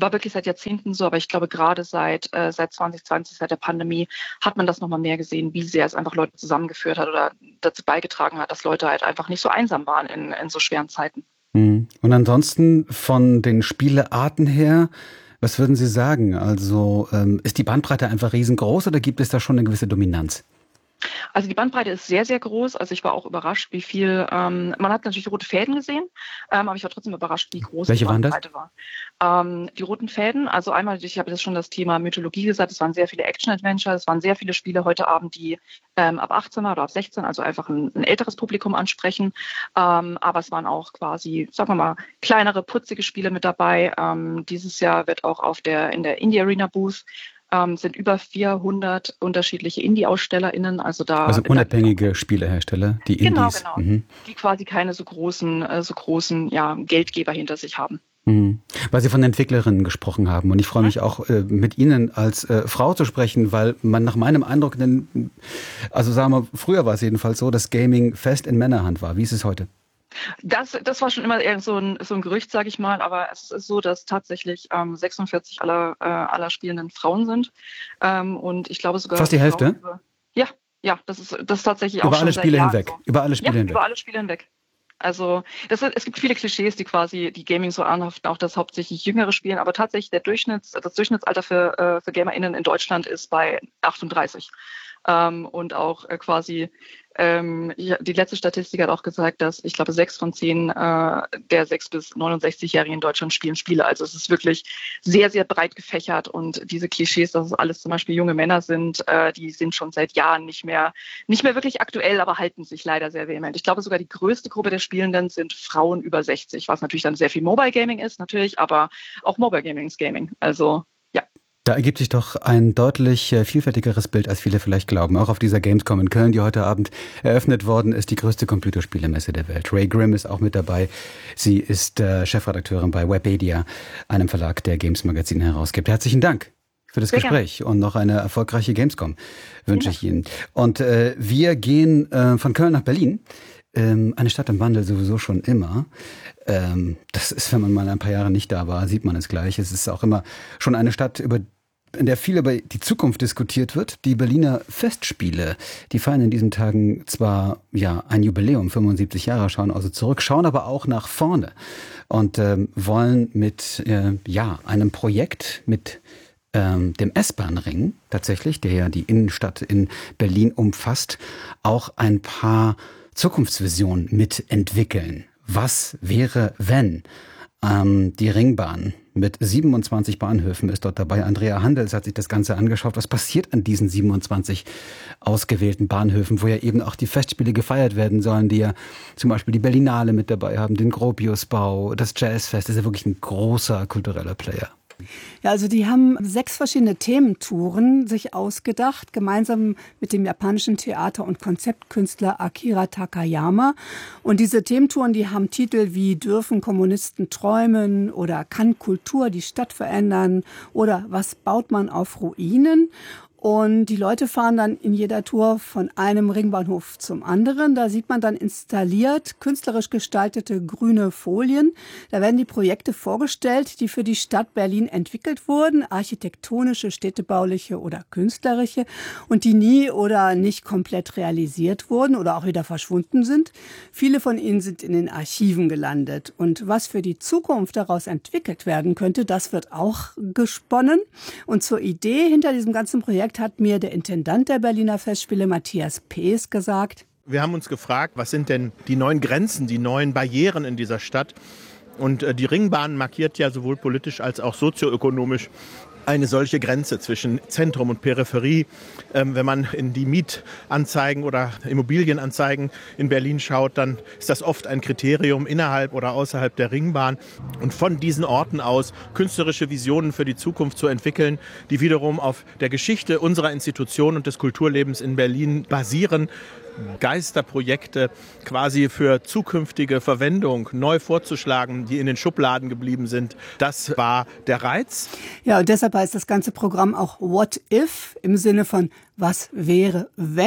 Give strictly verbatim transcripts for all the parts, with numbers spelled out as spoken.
war wirklich seit Jahrzehnten so, aber ich glaube, gerade seit, äh, seit zwanzig zwanzig, seit der Pandemie, hat man das nochmal mehr gesehen, wie sehr es einfach Leute zusammengeführt hat oder dazu beigetragen hat, dass Leute halt einfach nicht so einsam waren in, in so schweren Zeiten. Mhm. Und ansonsten von den Spielearten her, was würden Sie sagen? Also ähm, ist die Bandbreite einfach riesengroß oder gibt es da schon eine gewisse Dominanz? Also die Bandbreite ist sehr, sehr groß. Also ich war auch überrascht, wie viel, ähm, man hat natürlich rote Fäden gesehen, ähm, aber ich war trotzdem überrascht, wie groß Welche die waren das? Bandbreite war. Ähm, die roten Fäden, also einmal, ich habe das schon das Thema Mythologie gesagt, es waren sehr viele Action-Adventure, es waren sehr viele Spiele heute Abend, die ähm, ab achtzehn oder ab sechzehn, also einfach ein, ein älteres Publikum ansprechen. Ähm, aber es waren auch quasi, sagen wir mal, kleinere, putzige Spiele mit dabei. Ähm, dieses Jahr wird auch auf der, in der Indie Arena Booth Ähm, sind über vierhundert unterschiedliche Indie-AusstellerInnen, also da... Also unabhängige da, Spielehersteller, die genau, Indies. genau, Mhm. die quasi keine so großen, äh, so großen ja, Geldgeber hinter sich haben. Mhm. Weil Sie von Entwicklerinnen gesprochen haben und ich freue Mhm. mich auch, äh, mit Ihnen als äh, Frau zu sprechen, weil man nach meinem Eindruck, denn, also sagen wir, früher war es jedenfalls so, dass Gaming fest in Männerhand war. Wie ist es heute? Das, das war schon immer eher so ein, so ein Gerücht, sage ich mal, aber es ist so, dass tatsächlich ähm, sechsundvierzig aller, äh, aller Spielenden Frauen sind. Ähm, und ich glaube sogar Fast die Hälfte? Frauen über, ja, ja, das ist, das ist tatsächlich auch Über schon alle seit Spiele Jahren hinweg. so. Über alle Spiele Ja, hinweg. über alle Spiele hinweg. Also das, es gibt viele Klischees, die quasi die Gaming so anhaften, auch dass hauptsächlich Jüngere spielen, aber tatsächlich der Durchschnitts, das Durchschnittsalter für, äh, für GamerInnen in Deutschland ist bei achtunddreißig. Ähm, und auch äh, quasi ähm, ja, die letzte Statistik hat auch gesagt, dass ich glaube sechs von zehn äh, der sechs bis neunundsechzig-Jährigen in Deutschland spielen Spiele. Also es ist wirklich sehr, sehr breit gefächert und diese Klischees, dass es alles zum Beispiel junge Männer sind, äh, die sind schon seit Jahren nicht mehr, nicht mehr wirklich aktuell, aber halten sich leider sehr vehement. Ich glaube sogar die größte Gruppe der Spielenden sind Frauen über sechzig, was natürlich dann sehr viel Mobile Gaming ist, natürlich, aber auch Mobile Gaming ist Gaming. Also ja. Da ergibt sich doch ein deutlich äh, vielfältigeres Bild, als viele vielleicht glauben. Auch auf dieser Gamescom in Köln, die heute Abend eröffnet worden ist, die größte Computerspielemesse der Welt. Ray Grimm ist auch mit dabei. Sie ist äh, Chefredakteurin bei Webedia, einem Verlag, der Games Magazin herausgibt. Herzlichen Dank für das Sehr Gespräch gerne. Und noch eine erfolgreiche Gamescom wünsche ich Ihnen. Und äh, wir gehen äh, von Köln nach Berlin. Ähm, eine Stadt im Wandel sowieso schon immer. Ähm, das ist, wenn man mal ein paar Jahre nicht da war, sieht man es gleich. Es ist auch immer schon eine Stadt, über in der viel über die Zukunft diskutiert wird. Die Berliner Festspiele, die feiern in diesen Tagen zwar ja ein Jubiläum, fünfundsiebzig Jahre, schauen also zurück, schauen aber auch nach vorne und ähm, wollen mit äh, ja einem Projekt, mit ähm, dem S-Bahn-Ring tatsächlich, der ja die Innenstadt in Berlin umfasst, auch ein paar Zukunftsvisionen mitentwickeln. Was wäre, wenn? Ähm, die Ringbahn mit siebenundzwanzig Bahnhöfen ist dort dabei. Andrea Handels hat sich das Ganze angeschaut. Was passiert an diesen siebenundzwanzig ausgewählten Bahnhöfen, wo ja eben auch die Festspiele gefeiert werden sollen, die ja zum Beispiel die Berlinale mit dabei haben, den Gropiusbau, das Jazzfest. Das ist ja wirklich ein großer kultureller Player. Ja, also die haben sechs verschiedene Thementouren sich ausgedacht, gemeinsam mit dem japanischen Theater- und Konzeptkünstler Akira Takayama. Und diese Thementouren, die haben Titel wie Dürfen Kommunisten träumen oder Kann Kultur die Stadt verändern oder Was baut man auf Ruinen? Und die Leute fahren dann in jeder Tour von einem Ringbahnhof zum anderen. Da sieht man dann installiert, künstlerisch gestaltete grüne Folien. Da werden die Projekte vorgestellt, die für die Stadt Berlin entwickelt wurden, architektonische, städtebauliche oder künstlerische, und die nie oder nicht komplett realisiert wurden oder auch wieder verschwunden sind. Viele von ihnen sind in den Archiven gelandet. Und was für die Zukunft daraus entwickelt werden könnte, das wird auch gesponnen. Und zur Idee hinter diesem ganzen Projekt hat mir der Intendant der Berliner Festspiele, Matthias Pees, gesagt: Wir haben uns gefragt, was sind denn die neuen Grenzen, die neuen Barrieren in dieser Stadt? Und äh, die Ringbahn markiert ja sowohl politisch als auch sozioökonomisch eine solche Grenze zwischen Zentrum und Peripherie. Ähm, wenn man in die Mietanzeigen oder Immobilienanzeigen in Berlin schaut, dann ist das oft ein Kriterium innerhalb oder außerhalb der Ringbahn. Und von diesen Orten aus künstlerische Visionen für die Zukunft zu entwickeln, die wiederum auf der Geschichte unserer Institution und des Kulturlebens in Berlin basieren, Geisterprojekte quasi für zukünftige Verwendung neu vorzuschlagen, die in den Schubladen geblieben sind. Das war der Reiz. Ja, und deshalb heißt das ganze Programm auch What If im Sinne von Was wäre, wenn?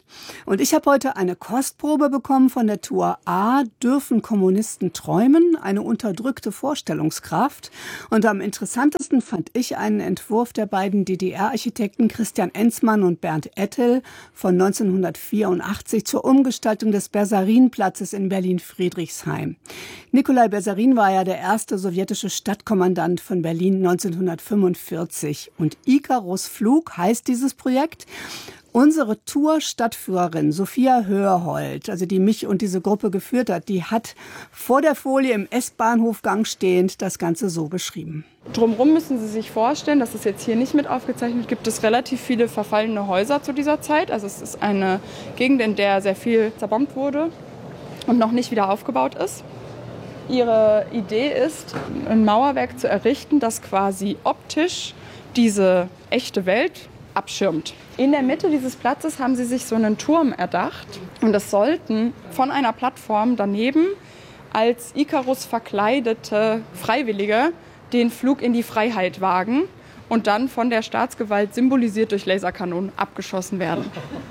Und ich habe heute eine Kostprobe bekommen von der Tour A, Dürfen Kommunisten träumen? Eine unterdrückte Vorstellungskraft. Und am interessantesten fand ich einen Entwurf der beiden D D R-Architekten Christian Enzmann und Bernd Ettel von neunzehnhundertvierundachtzig zur Umgestaltung des Bersarin-Platzes in Berlin-Friedrichshain. Nikolai Bersarin war ja der erste sowjetische Stadtkommandant von Berlin neunzehnhundertfünfundvierzig. Und Ikarus Flug heißt dieses Projekt. Unsere Tour-Stadtführerin Sophia Hörhold, also die mich und diese Gruppe geführt hat, die hat vor der Folie im S-Bahnhofgang stehend das Ganze so beschrieben. Drumherum müssen Sie sich vorstellen, das ist jetzt hier nicht mit aufgezeichnet, gibt es relativ viele verfallene Häuser zu dieser Zeit. Also es ist eine Gegend, in der sehr viel zerbombt wurde und noch nicht wieder aufgebaut ist. Ihre Idee ist, ein Mauerwerk zu errichten, das quasi optisch diese echte Welt abschirmt. In der Mitte dieses Platzes haben sie sich so einen Turm erdacht und es sollten von einer Plattform daneben als Ikarus verkleidete Freiwillige den Flug in die Freiheit wagen und dann von der Staatsgewalt symbolisiert durch Laserkanonen abgeschossen werden.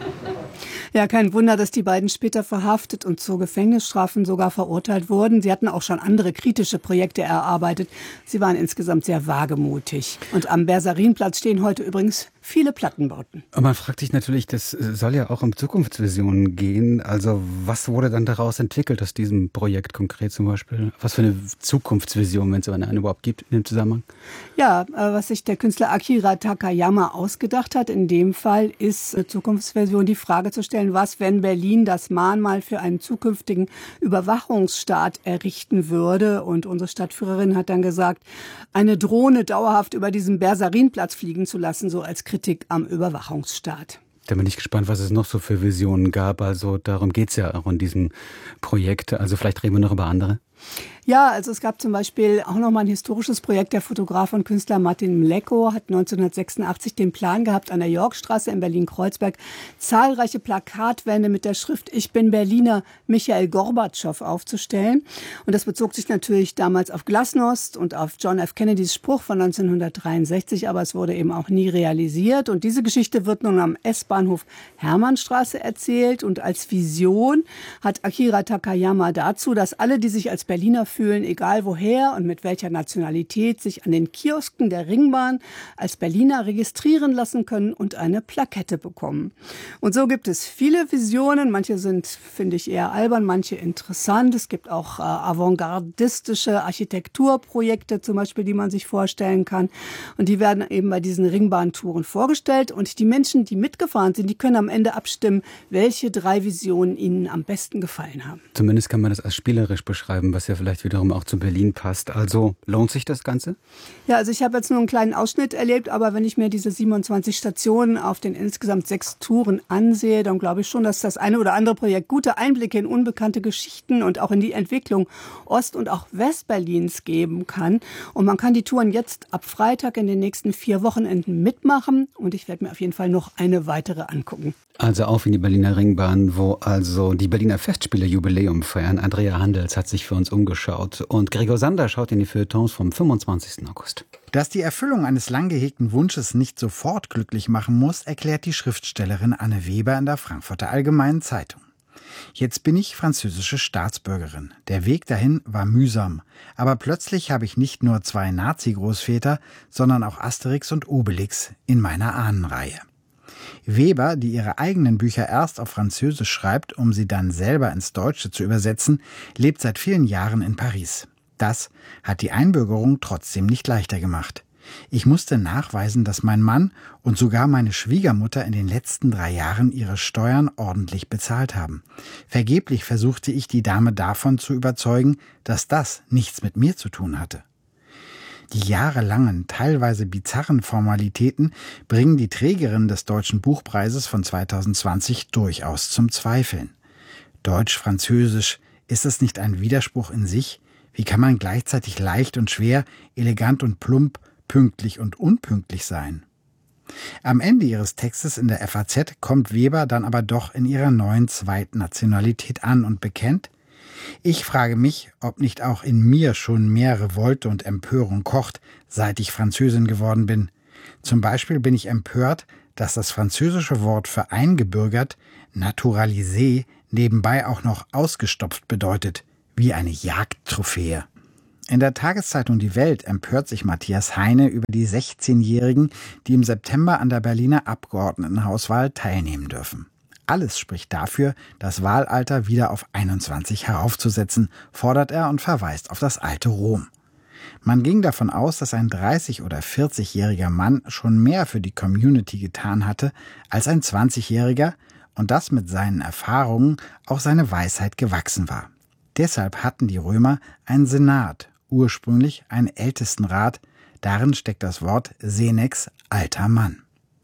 Ja, kein Wunder, dass die beiden später verhaftet und zu Gefängnisstrafen sogar verurteilt wurden. Sie hatten auch schon andere kritische Projekte erarbeitet. Sie waren insgesamt sehr wagemutig. Und am Bersarinplatz stehen heute übrigens viele Plattenbauten. Und man fragt sich natürlich, das soll ja auch um Zukunftsvisionen gehen. Also was wurde dann daraus entwickelt aus diesem Projekt konkret zum Beispiel? Was für eine Zukunftsvision, wenn es eine überhaupt gibt in dem Zusammenhang? Ja, was sich der Künstler Akira Takayama ausgedacht hat in dem Fall, ist eine Zukunftsvision, die Frage zu stellen, was, wenn Berlin das Mahnmal für einen zukünftigen Überwachungsstaat errichten würde. Und unsere Stadtführerin hat dann gesagt, eine Drohne dauerhaft über diesen Bersarinplatz fliegen zu lassen, so als Kritik am Überwachungsstaat. Da bin ich gespannt, was es noch so für Visionen gab. Also darum geht es ja auch in diesem Projekt. Also vielleicht reden wir noch über andere. Ja, also es gab zum Beispiel auch noch mal ein historisches Projekt. Der Fotograf und Künstler Martin Mleko hat neunzehnhundertsechsundachtzig den Plan gehabt, an der Yorkstraße in Berlin-Kreuzberg zahlreiche Plakatwände mit der Schrift "Ich bin Berliner Michail Gorbatschow" aufzustellen. Und das bezog sich natürlich damals auf Glasnost und auf John F. Kennedys Spruch von neunzehnhundertdreiundsechzig, aber es wurde eben auch nie realisiert. Und diese Geschichte wird nun am S-Bahnhof Hermannstraße erzählt. Und als Vision hat Akira Takayama dazu, dass alle, die sich als Berliner fühlen, egal woher und mit welcher Nationalität, sich an den Kiosken der Ringbahn als Berliner registrieren lassen können und eine Plakette bekommen. Und so gibt es viele Visionen. Manche sind, finde ich, eher albern, manche interessant. Es gibt auch äh, avantgardistische Architekturprojekte zum Beispiel, die man sich vorstellen kann. Und die werden eben bei diesen Ringbahntouren vorgestellt. Und die Menschen, die mitgefahren sind, die können am Ende abstimmen, welche drei Visionen ihnen am besten gefallen haben. Zumindest kann man das als spielerisch beschreiben, was ja vielleicht wiederum auch zu Berlin passt. Also lohnt sich das Ganze? Ja, also ich habe jetzt nur einen kleinen Ausschnitt erlebt, aber wenn ich mir diese siebenundzwanzig Stationen auf den insgesamt sechs Touren ansehe, dann glaube ich schon, dass das eine oder andere Projekt gute Einblicke in unbekannte Geschichten und auch in die Entwicklung Ost- und auch Westberlins geben kann. Und man kann die Touren jetzt ab Freitag in den nächsten vier Wochenenden mitmachen und ich werde mir auf jeden Fall noch eine weitere angucken. Also auf in die Berliner Ringbahn, wo also die Berliner Festspiele Jubiläum feiern. Andrea Handels hat sich für uns umgeschaut und Gregor Sander schaut in die Feuilletons vom fünfundzwanzigsten August. Dass die Erfüllung eines lang gehegten Wunsches nicht sofort glücklich machen muss, erklärt die Schriftstellerin Anne Weber in der Frankfurter Allgemeinen Zeitung. Jetzt bin ich französische Staatsbürgerin. Der Weg dahin war mühsam. Aber plötzlich habe ich nicht nur zwei Nazi-Großväter, sondern auch Asterix und Obelix in meiner Ahnenreihe. Weber, die ihre eigenen Bücher erst auf Französisch schreibt, um sie dann selber ins Deutsche zu übersetzen, lebt seit vielen Jahren in Paris. Das hat die Einbürgerung trotzdem nicht leichter gemacht. Ich musste nachweisen, dass mein Mann und sogar meine Schwiegermutter in den letzten drei Jahren ihre Steuern ordentlich bezahlt haben. Vergeblich versuchte ich, die Dame davon zu überzeugen, dass das nichts mit mir zu tun hatte. Die jahrelangen, teilweise bizarren Formalitäten bringen die Trägerin des Deutschen Buchpreises von zweitausendzwanzig durchaus zum Zweifeln. Deutsch-Französisch, ist es nicht ein Widerspruch in sich? Wie kann man gleichzeitig leicht und schwer, elegant und plump, pünktlich und unpünktlich sein? Am Ende ihres Textes in der F A Z kommt Weber dann aber doch in ihrer neuen Zweitnationalität an und bekennt: Ich frage mich, ob nicht auch in mir schon mehr Revolte und Empörung kocht, seit ich Französin geworden bin. Zum Beispiel bin ich empört, dass das französische Wort für eingebürgert, naturalisé, nebenbei auch noch ausgestopft bedeutet, wie eine Jagdtrophäe. In der Tageszeitung Die Welt empört sich Matthias Heine über die sechzehnjährigen, die im September an der Berliner Abgeordnetenhauswahl teilnehmen dürfen. Alles spricht dafür, das Wahlalter wieder auf einundzwanzig heraufzusetzen, fordert er und verweist auf das alte Rom. Man ging davon aus, dass ein dreißig- oder vierzigjähriger Mann schon mehr für die Community getan hatte als ein zwanzigjähriger und dass mit seinen Erfahrungen auch seine Weisheit gewachsen war. Deshalb hatten die Römer einen Senat, ursprünglich einen Ältestenrat, darin steckt das Wort Senex, alter Mann.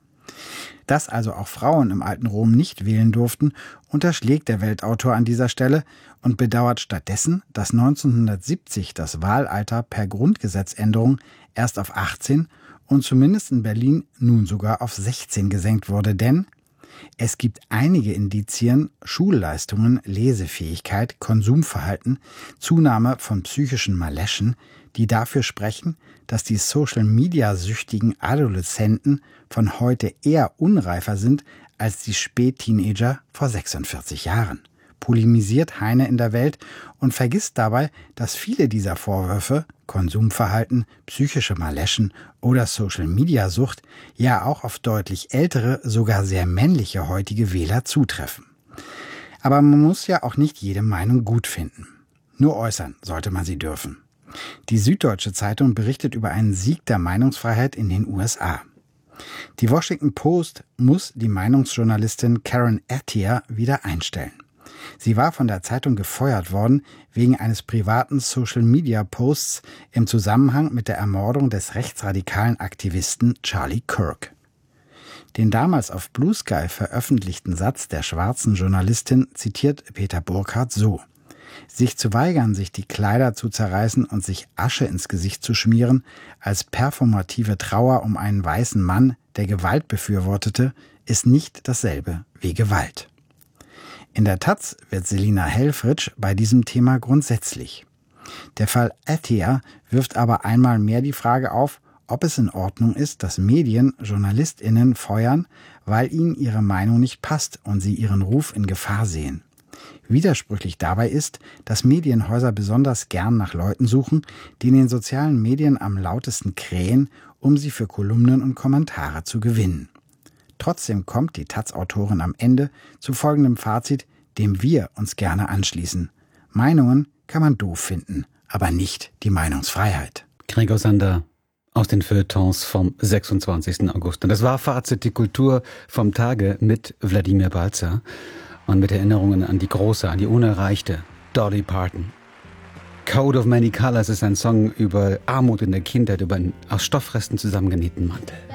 Dass also auch Frauen im alten Rom nicht wählen durften, unterschlägt der Weltautor an dieser Stelle und bedauert stattdessen, dass neunzehnhundertsiebzig das Wahlalter per Grundgesetzänderung erst auf achtzehn und zumindest in Berlin nun sogar auf sechzehn gesenkt wurde, denn es gibt einige Indizien, Schulleistungen, Lesefähigkeit, Konsumverhalten, Zunahme von psychischen Maläschen, die dafür sprechen, dass die Social-Media-süchtigen Adoleszenten von heute eher unreifer sind als die Spätteenager vor sechsundvierzig Jahren. Polemisiert Heine in der Welt und vergisst dabei, dass viele dieser Vorwürfe, Konsumverhalten, psychische Maläschen oder Social-Media-Sucht, ja auch auf deutlich ältere, sogar sehr männliche heutige Wähler zutreffen. Aber man muss ja auch nicht jede Meinung gut finden. Nur äußern sollte man sie dürfen. Die Süddeutsche Zeitung berichtet über einen Sieg der Meinungsfreiheit in den U S A. Die Washington Post muss die Meinungsjournalistin Karen Attier wieder einstellen. Sie war von der Zeitung gefeuert worden wegen eines privaten Social-Media-Posts im Zusammenhang mit der Ermordung des rechtsradikalen Aktivisten Charlie Kirk. Den damals auf Blue Sky veröffentlichten Satz der schwarzen Journalistin zitiert Peter Burkhardt so: Sich zu weigern, sich die Kleider zu zerreißen und sich Asche ins Gesicht zu schmieren, als performative Trauer um einen weißen Mann, der Gewalt befürwortete, ist nicht dasselbe wie Gewalt. In der Taz wird Selina Helfrich bei diesem Thema grundsätzlich. Der Fall Attier wirft aber einmal mehr die Frage auf, ob es in Ordnung ist, dass Medien JournalistInnen feuern, weil ihnen ihre Meinung nicht passt und sie ihren Ruf in Gefahr sehen. Widersprüchlich dabei ist, dass Medienhäuser besonders gern nach Leuten suchen, die in den sozialen Medien am lautesten krähen, um sie für Kolumnen und Kommentare zu gewinnen. Trotzdem kommt die Taz-Autorin am Ende zu folgendem Fazit, dem wir uns gerne anschließen. Meinungen kann man doof finden, aber nicht die Meinungsfreiheit. Gregor Sander aus den Feuilletons vom sechsundzwanzigsten August. Und das war Fazit die Kultur vom Tage mit Wladimir Balzer und mit Erinnerungen an die große, an die unerreichte Dolly Parton. Code of Many Colors ist ein Song über Armut in der Kindheit, über einen aus Stoffresten zusammengenähten Mantel.